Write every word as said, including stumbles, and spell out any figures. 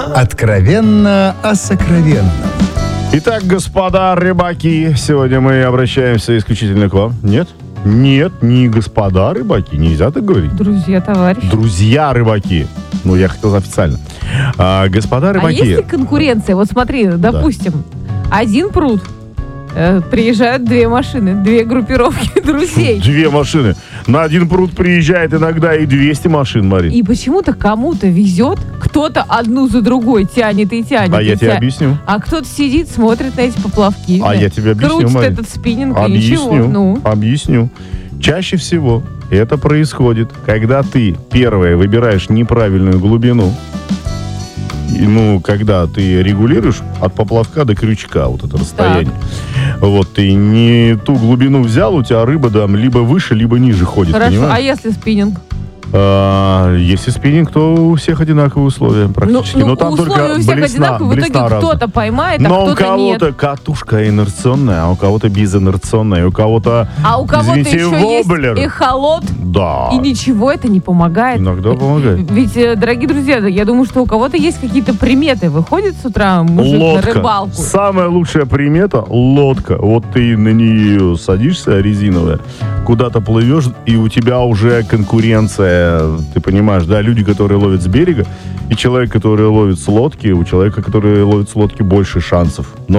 Откровенно о сокровенном. Итак, господа рыбаки, сегодня мы обращаемся исключительно к вам. Нет? Нет, не господа рыбаки, нельзя так говорить. Друзья, товарищи. Друзья рыбаки. Ну, я хотел официально. А, господа рыбаки. А есть ли конкуренция? Вот смотри, допустим, да. один пруд, э, приезжают две машины, две группировки друзей. Две машины. На один пруд приезжает иногда и двести машин, Марин. И почему-то кому-то везет, кто-то одну за другой тянет и тянет. А и я тебе тя... объясню. А кто-то сидит, смотрит на эти поплавки. А я тебе объясню, Крутит Марин. этот спиннинг, и Объясню, ничего. Ну. объясню. Чаще всего это происходит, когда ты, первое, выбираешь неправильную глубину. И, ну, когда ты регулируешь от поплавка до крючка вот это расстояние. Так. Вот ты не ту глубину взял, у тебя рыба там либо выше, либо ниже ходит. Хорошо, понимаешь? а если спиннинг? А, если спиннинг, то у всех одинаковые условия практически. Ну, Но там условия только у всех блесна, одинаковые. В итоге блесна кто-то разная. поймает, а Но у кто-то кого-то нет. катушка инерционная, а у кого-то безинерционная, у кого-то, А у кого-то извините, еще воблер. есть эхолот, Да. и ничего это не помогает. Иногда помогает. Ведь, э, дорогие друзья, я думаю, что у кого-то есть какие-то приметы. Выходит с утра мужик Лодка. на рыбалку. Самая лучшая примета — лодка. Вот ты на нее садишься, резиновая, куда-то плывешь, и у тебя уже конкуренция, ты понимаешь, да, люди, которые ловят с берега, и человек, который ловит с лодки, у человека, который ловит с лодки, больше шансов. Но